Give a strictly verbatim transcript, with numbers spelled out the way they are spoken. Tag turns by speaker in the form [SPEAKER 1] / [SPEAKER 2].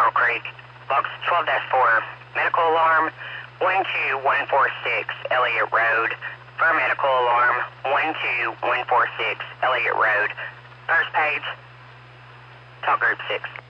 [SPEAKER 1] Laurel Creek. Box twelve dash four, medical alarm one two one four six Elliott Road. For medical alarm one two one four six Elliott Road. First page, talk group six.